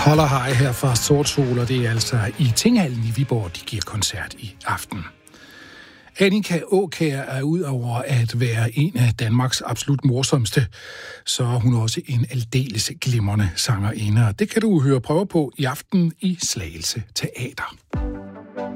Holder hej her fra Sort Sol, og det er altså i Tinghallen i Viborg, de giver koncert i aften. Annika Aakjær er ud over at være en af Danmarks absolut morsomste, så er hun også en aldeles glimrende sangerinde. Det kan du høre prøve på i aften i Slagelse Teater.